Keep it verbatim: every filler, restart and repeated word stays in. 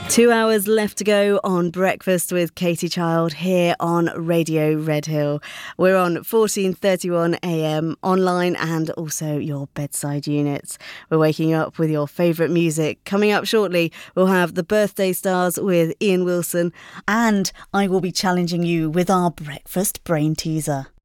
Two hours left to go on Breakfast with Katie Child here on Radio Redhill. We're on fourteen thirty-one A M online and also your bedside units. We're waking you up with your favourite music. Coming up shortly, we'll have the Birthday Stars with Ian Wilson. And I will be challenging you with our breakfast brain teaser.